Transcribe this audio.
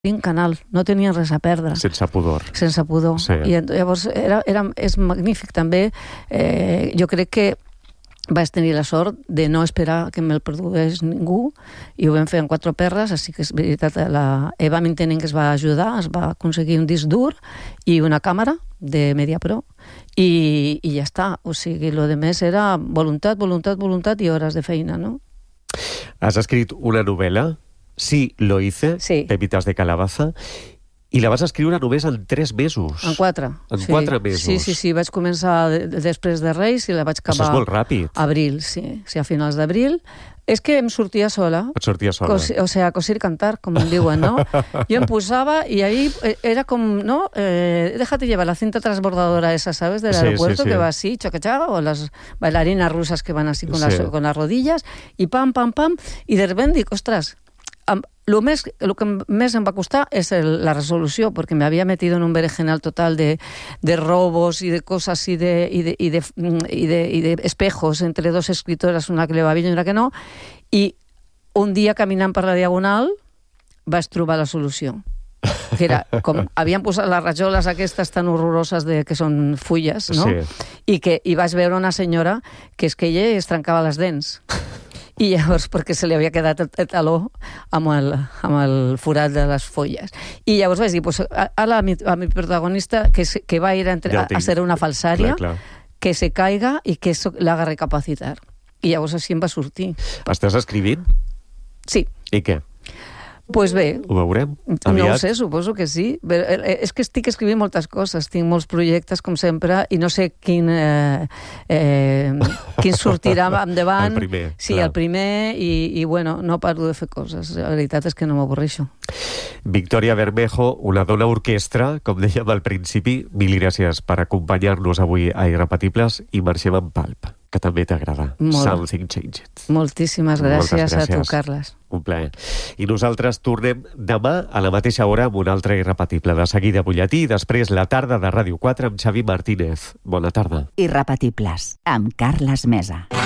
canal, no tenien res a perdre. Sense pudor. Sense pudor. Sí. I llavors és magnífic també. Jo crec que vaig tenir la sort de no esperar que me'l produís ningú i ho vam fer en 4 perres, així que és veritat, la Eva Mintenent que es va ajudar, es va aconseguir un disc dur i una càmera de MediaPro i ja està. O sigui, lo de més era voluntat, voluntat, voluntat i hores de feina, no? Has escrit una novel·la, Sí, lo hice, Sí. Pepitas de calabaza, i la vas escriure només en 3 mesos. En 4. En 4 mesos. Sí. Vaig començar després de Reis i la vaig acabar... Això és molt ràpid. Abril, sí, a finals d'abril. És que em sortia sola. Et sortia sola. O sea, coser y cantar, com em diuen, no? Jo em posava i ahí era com, ¿no? Déjate llevar la cinta transbordadora esa, ¿sabes? Del aeropuerto, que va así, chaca, o las bailarinas rusas que van así con las rodillas, y pam, pam, pam, y de repente dic, ostras, lo que més em va costar és la resolució, perquè me había metido en un berenjenal total de robos y de cosas y de espejos entre 2 escritoras, una que le va bien y una que no, i un dia caminant per la Diagonal vaig trobar la solució. Que era, com havien posat les rajoles aquestes tan horroroses que són fulles, no? Sí. I vaig veure una senyora que és que ella es trencava les dents. I llavors, perquè se li havia quedat el taló amb el forat de les folles. I llavors vaig dir, pues, a mi protagonista, que va ir a ser una falsària, que se caiga i que eso l'haga recapacitar. I llavors així em va sortir. Estàs escrivint? Sí. I què? Pues bé. Ho veurem? No ho sé, suposo que sí. És que estic escrivint moltes coses, tinc molts projectes, com sempre, i no sé quin sortirà endavant. El primer. Sí, el primer, i bueno, no paro de fer coses. La veritat és que no m'avorreixo. Victòria Bermejo, una dona orquestra, com dèiem al principi. Mil gràcies per acompanyar-nos avui a Irrepetibles i marxem amb Pulp, que també t'agrada. Something Changed. Moltíssimes gràcies a tu, Carles. Un plaer. I nosaltres tornem demà a la mateixa hora amb un altre Irrepetible. De seguida butlletí i després la tarda de Ràdio 4 amb Xavi Martínez. Bona tarda. Irrepetibles, amb Carles Mesa.